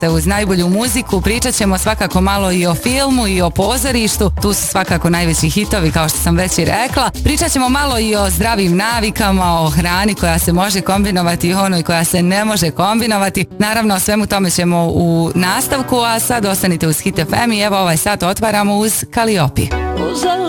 Uz najbolju muziku pričat ćemo svakako malo i o filmu i o pozorištu. Tu su svakako najveći hitovi, kao što sam već i rekla. Pričat ćemo malo i o zdravim navikama, o hrani koja se može kombinovati i onoj koja se ne može kombinovati. Naravno, o svemu tome ćemo u nastavku, a sad ostanite uz Hit FM i evo ovaj sat otvaramo uz Calliope.